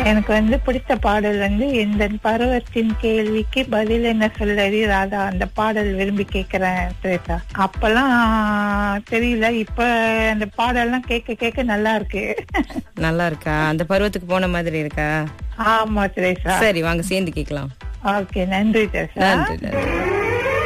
எனக்கு பிடித்த பாடல் இந்த பருவத்தின் கேள்விக்கு பதில் என்ன சொல்லடி ராதா, அந்த பாடல் விரும்பி கேக்குறேன் திரேசா. அப்பெல்லாம் தெரியல, இப்ப அந்த பாடல்லாம் கேட்க கேட்க நல்லா இருக்கு. நல்லா இருக்கா? அந்த பருவத்துக்கு போன மாதிரி இருக்கா? ஆமா திரேசா. சரி, வாங்க சேர்ந்து கேட்கலாம். ஓகே, நன்றி திரேசா. நன்றி.